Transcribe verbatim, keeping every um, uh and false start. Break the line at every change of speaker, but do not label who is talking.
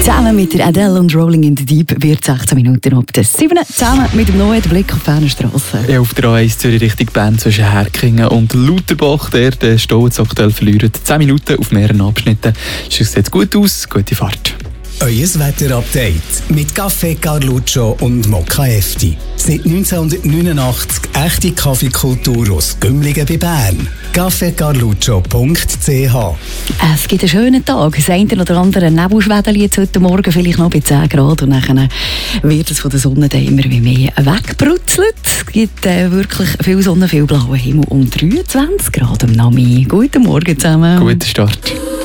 Zusammen mit der Adele und Rolling in the Deep wird sechzehn Minuten ab der sieben. Zusammen mit dem neuen Blick auf die Fernstrasse.
Ja, auf der A eins Zürich Richtung Bern zwischen Herkingen und Lauterbach. Der, der Stau jetzt aktuell verliert zehn Minuten auf mehreren Abschnitten. Es sieht gut aus, gute Fahrt.
Euer Wetterupdate mit Café Carluccio und Mokka Efti. Seit neunzehnhundertneunundachtzig echte Kaffeekultur aus Gümligen bei Bern. café carluccio punkt c h.
Es gibt einen schönen Tag. Das eine oder andere Nebelschwädeli jetzt heute Morgen vielleicht noch bei zehn Grad. Und dann wird es von der Sonne dann immer wie mehr wegbrutzelt. Es gibt äh, wirklich viel Sonne, viel blauen Himmel und dreiundzwanzig Grad am Nami. Guten Morgen zusammen.
Guten Start.